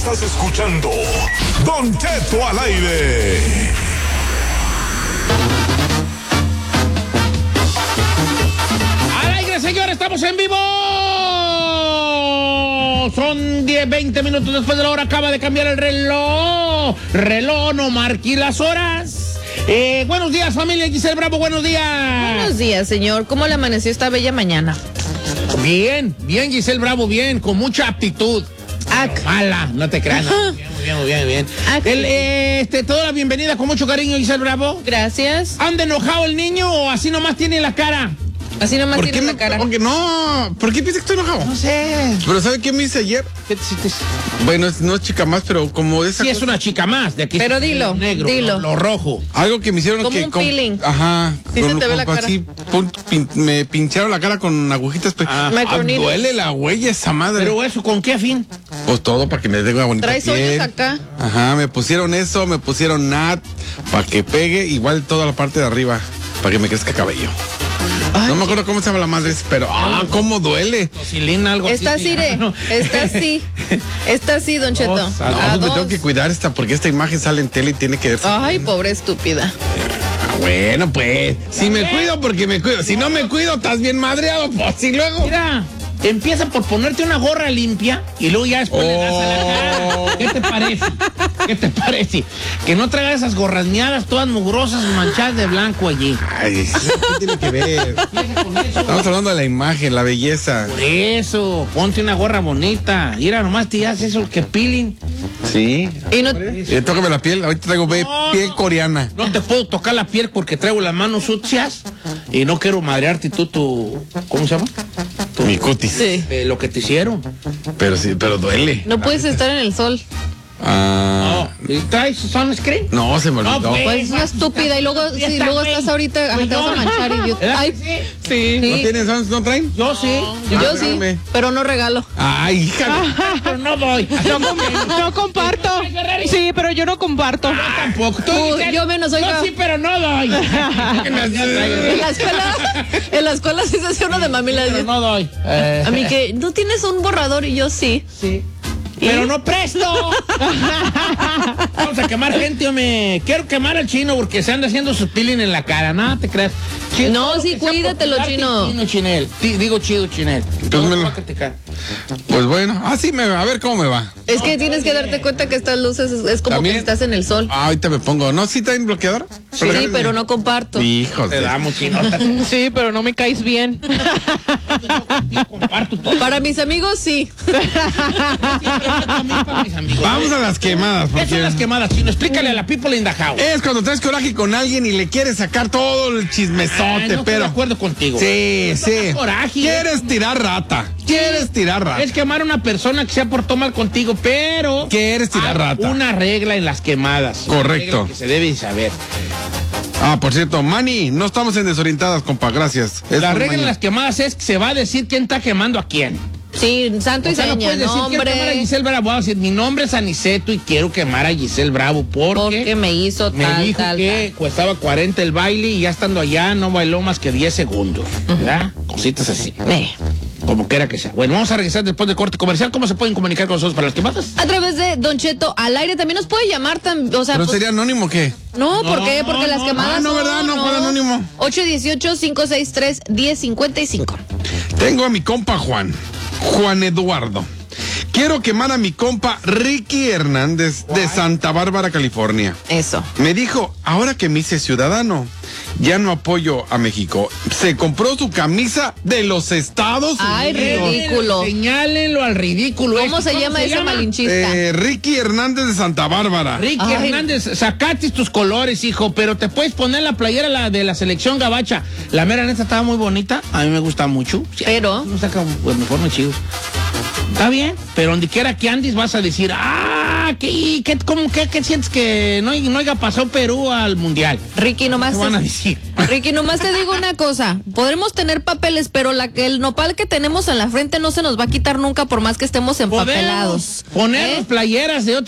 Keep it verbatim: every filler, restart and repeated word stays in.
Estás escuchando Don Cheto al aire. Al aire, señor, estamos en vivo. Son diez, veinte minutos después de la hora. Acaba de cambiar el reloj. Reloj, no marque las horas. Eh, buenos días, familia Giselle Bravo, buenos días. Buenos días, señor. ¿Cómo le amaneció esta bella mañana? Bien, bien, Giselle Bravo, bien, con mucha aptitud. Ac. Mala, no te creas. No. Bien, muy bien, muy bien, muy bien. El, eh, este, toda la bienvenida con mucho cariño, Giselle Bravo. Gracias. ¿Anda enojado el niño o así nomás tiene la cara? Así nomás ¿Por tiene qué la me- cara. Porque no, ¿por qué piensas que estoy enojado? No sé. Pero ¿sabe qué me hice ayer? ¿Qué te hiciste? Bueno, es- no es chica más, pero como esa Sí, es cosa- una chica más. De aquí Pero es dilo, negro, dilo. Lo, lo rojo. algo que me hicieron Como que un peeling. Ajá. Sí se te ve la cara. Así, pun- pin- me pincharon la cara con agujitas. Pues, Ah, Microneedles. duele la huella esa madre. Pero eso, ¿con qué fin? Pues todo para que me dé una bonita ¿Traes piel. hoyos acá? Ajá, me pusieron eso, me pusieron nat para que pegue igual toda la parte de arriba, para que me crezca cabello. Ay, No me acuerdo cómo se llama la madre, pero ah, cómo duele. Toxilina, algo Está así. así, re. No. Está así. Está así, Don Cheto. Dos, a No, A pues me dos. tengo que cuidar esta porque esta imagen sale en tele y tiene que verse. Ay, pobre estúpida. Ah, bueno, pues, si me cuido porque me cuido. Si no me cuido, estás bien madreado, pues, y luego. Mira, empieza por ponerte una gorra limpia y luego ya después le das a la cara. Oh. ¿Qué te parece? ¿Qué te parece? Que no traigas esas gorrañadas todas mugrosas manchadas de blanco allí. Ay, ¿qué tiene que ver? Empieza con eso. Estamos hablando de la imagen, la belleza. Por eso, ponte una gorra bonita. Mira, nomás te haces eso, que peeling. Sí. Y no, Eh, tócame la piel, ahorita traigo be- No, piel no. coreana. No te puedo tocar la piel porque traigo las manos sucias y no quiero madrearte tú tu... ¿Cómo se llama? Tu- Mi cutis. sí. eh, lo que te hicieron. Pero sí, pero duele. No puedes estar en el sol. Ah, No. ¿Y traes sunscreen? no, se me olvidó. No, pues. Pues es una estúpida. Y luego, Ya si está, luego güey. estás ahorita, ajá, Pues te vas a no. manchar. Y yo, ¿Verdad ay, que sí? sí. ¿No tienes, no, no traen? Yo sí. Yo Ah, sí, espérame. pero no regalo. Ay, hija. Pero no doy. No, com- no comparto. Sí, pero yo no comparto. Tampoco. Tú Uh, dices, yo menos, oiga. No, sí, pero no doy. En la escuela, en la escuela sí se hace uno de mami. Pero no doy. Eh, A mí que, ¿no tienes un borrador? Y yo sí. Sí. Pero no presto. Vamos a quemar gente, hombre. Quiero quemar al chino porque se anda haciendo su peeling en la cara. Nada, te creas. Chino, No, todo lo sí, que sea cuídatelo, por chino. Chino, chinel. Ti- Digo chido, chinel. Entonces No me te lo- voy a criticar. Pues bueno, así me va, a ver cómo me va. Es que tienes que darte cuenta que estas luces es, es como ¿También? que estás en el sol. Ah, ahorita me pongo. ¿No? ¿Sí traen bloqueador? Sí, pero no comparto. Hijos Te de... damos, chino. Sí, pero no me caes bien. Yo comparto todo. Para mis amigos, sí. Vamos a las quemadas. ¿Qué son Porque las quemadas, chino? Explícale a la people in the house. es cuando traes coraje con alguien y le quieres sacar todo el chismesote, Ay, no estoy de pero... acuerdo contigo. Sí, sí. Coraje. Quieres tirar rata. Quieres tirar rata. Es quemar a una persona que se portó mal contigo, pero... Quieres tirar hay rata. una regla en las quemadas. Una Correcto. regla que se debe saber. Ah, por cierto, Manny, no estamos en desorientadas, compa, gracias. Es La por regla en Manny. las quemadas es que se va a decir quién está quemando a quién. Sí, santo y O sea, no seña, puedes decir quiero quemar a nombre. Giselle Bravo. Voy a decir, mi nombre es Aniceto y quiero quemar a Giselle Bravo porque, Porque me hizo me tal, dijo tal, que costaba cuarenta el baile y ya estando allá no bailó más que diez segundos. ¿Verdad? Cositas así. tal. Eh. Como quiera que sea. Bueno, vamos a regresar después del corte comercial. ¿Cómo se pueden comunicar con nosotros para las quemadas? A través de Don Cheto al aire también nos puede llamar también, o sea, ¿Pero pues, sería anónimo o qué? no, ¿por No, qué? Porque las no, quemadas ah, no, son, ¿verdad? No, ¿cuál anónimo? ocho uno ocho, cinco seis tres, uno cero cinco cinco. Tengo a mi compa Juan, Juan Eduardo. Quiero quemar a mi compa Ricky Hernández de Santa Bárbara, California. Eso. Me dijo, ahora que me hice ciudadano, ya no apoyo a México. Se compró su camisa de los Estados Ay, Unidos. ridículo. Señálenlo al ridículo. ¿Cómo se llama ese malinchista? Eh, Ricky Hernández de Santa Bárbara. Ricky Ay. Hernández, sacaste tus colores, hijo, pero te puedes poner la playera la de la selección gabacha. La mera neta estaba muy bonita, a mí me gusta mucho. Sí, Pero- no saca uniformes chidos. Está bien, pero donde quiera que andes vas a decir, ah, ¿qué, qué, cómo, qué, qué sientes que no, no haya pasado Perú al mundial? Ricky, nomás ¿Qué van a te, decir? Ricky, nomás te digo una cosa. Podremos tener papeles, pero la, el nopal que tenemos en la frente no se nos va a quitar nunca por más que estemos empapelados. Podemos poner ¿Eh? playeras de